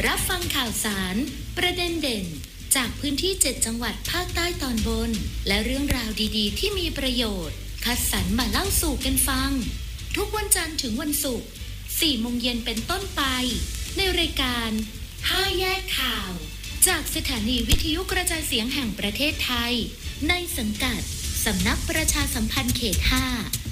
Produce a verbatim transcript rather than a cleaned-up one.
รับฟังข่าวสารประเด็นเด่นจากพื้นที่เจ็ดจังหวัดภาคใต้ตอนบนและเรื่องราวดีๆที่มีประโยชน์คัดสรรมาเล่าสู่กันฟังทุกวันจันทร์ถึงวันศุกร์สี่โมงเย็นเป็นต้นไปในรายการห้าแยกข่าวจากสถานีวิทยุกระจายเสียงแห่งประเทศไทยในสังกัดสำนักประชาสัมพันธ์เขตห้า